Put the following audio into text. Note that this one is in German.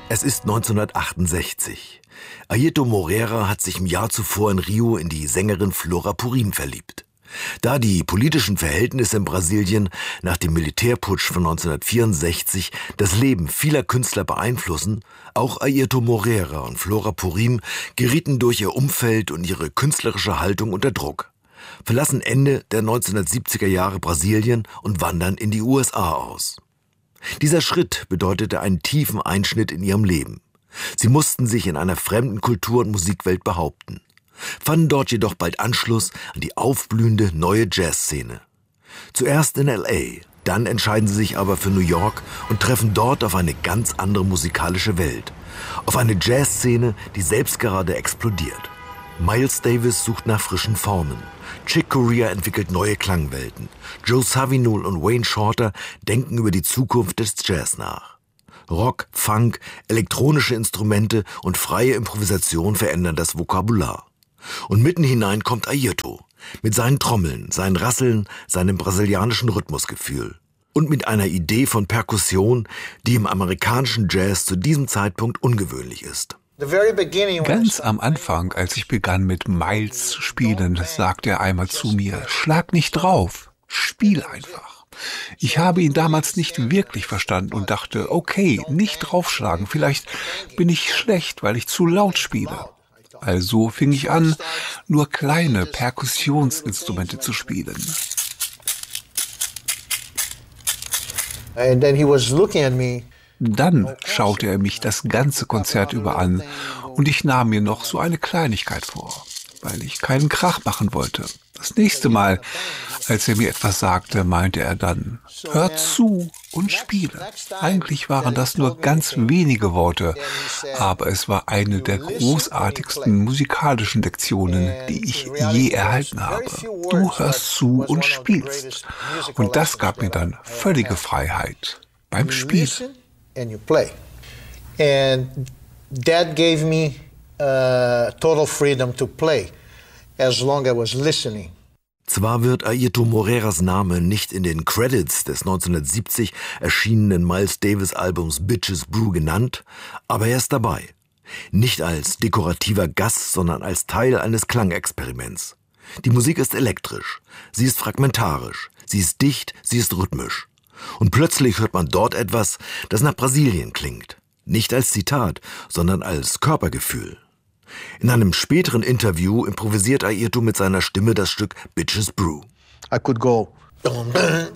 Es ist 1968. Airto Moreira hat sich im Jahr zuvor in Rio in die Sängerin Flora Purim verliebt. Da die politischen Verhältnisse in Brasilien nach dem Militärputsch von 1964 das Leben vieler Künstler beeinflussen, auch Airto Moreira und Flora Purim gerieten durch ihr Umfeld und ihre künstlerische Haltung unter Druck, verlassen Ende der 1970er Jahre Brasilien und wandern in die USA aus. Dieser Schritt bedeutete einen tiefen Einschnitt in ihrem Leben. Sie mussten sich in einer fremden Kultur- und Musikwelt behaupten, fanden dort jedoch bald Anschluss an die aufblühende neue Jazzszene. Zuerst in L.A., dann entscheiden sie sich aber für New York und treffen dort auf eine ganz andere musikalische Welt, auf eine Jazzszene, die selbst gerade explodiert. Miles Davis sucht nach frischen Formen. Chick Corea entwickelt neue Klangwelten. Joe Zawinul und Wayne Shorter denken über die Zukunft des Jazz nach. Rock, Funk, elektronische Instrumente und freie Improvisation verändern das Vokabular. Und mitten hinein kommt Airto mit seinen Trommeln, seinen Rasseln, seinem brasilianischen Rhythmusgefühl und mit einer Idee von Perkussion, die im amerikanischen Jazz zu diesem Zeitpunkt ungewöhnlich ist. Ganz am Anfang, als ich begann mit Miles zu spielen, sagte er einmal zu mir: Schlag nicht drauf, spiel einfach. Ich habe ihn damals nicht wirklich verstanden und dachte, okay, nicht draufschlagen, vielleicht bin ich schlecht, weil ich zu laut spiele. Also fing ich an, nur kleine Perkussionsinstrumente zu spielen. Dann schaute er mich das ganze Konzert über an und ich nahm mir noch so eine Kleinigkeit vor, weil ich keinen Krach machen wollte. Das nächste Mal, als er mir etwas sagte, meinte er dann: Hör zu und spiele. Eigentlich waren das nur ganz wenige Worte, aber es war eine der großartigsten musikalischen Lektionen, die ich je erhalten habe. Du hörst zu und spielst. Und das gab mir dann völlige Freiheit beim Spielen. And you play. And that gave me total freedom to play, as long as I was listening. Zwar wird Airto Moreiras Name nicht in den Credits des 1970 erschienenen Miles Davis Albums Bitches Brew genannt, aber er ist dabei. Nicht als dekorativer Gast, sondern als Teil eines Klangexperiments. Die Musik ist elektrisch, sie ist fragmentarisch, sie ist dicht, sie ist rhythmisch. Und plötzlich hört man dort etwas, das nach Brasilien klingt. Nicht als Zitat, sondern als Körpergefühl. In einem späteren Interview improvisiert Airto mit seiner Stimme das Stück Bitches Brew. I could go dum, dum,